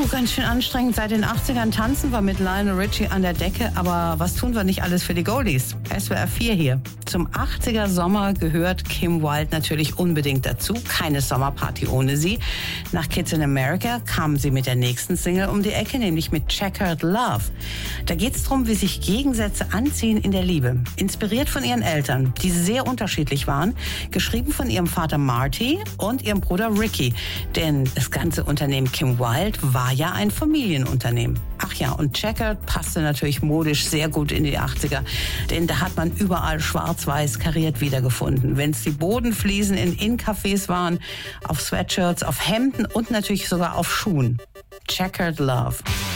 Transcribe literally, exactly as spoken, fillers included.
ganz schön anstrengend. Seit den achtzigern tanzen wir mit Lionel Richie an der Decke, aber was tun wir nicht alles für die Goldies? S W R vier hier. Zum achtziger Sommer gehört Kim Wilde natürlich unbedingt dazu. Keine Sommerparty ohne sie. Nach Kids in America kam sie mit der nächsten Single um die Ecke, nämlich mit Checkered Love. Da geht es darum, wie sich Gegensätze anziehen in der Liebe. Inspiriert von ihren Eltern, die sehr unterschiedlich waren. Geschrieben von ihrem Vater Marty und ihrem Bruder Ricky. Denn das ganze Unternehmen Kim Wilde war ja ein Familienunternehmen. Ach ja, und Checkered passte natürlich modisch sehr gut in die achtziger. Denn da hat man überall schwarz-weiß kariert wiedergefunden. Wenn es die Bodenfliesen in In-Cafés waren, auf Sweatshirts, auf Hemden und natürlich sogar auf Schuhen. Checkered Love.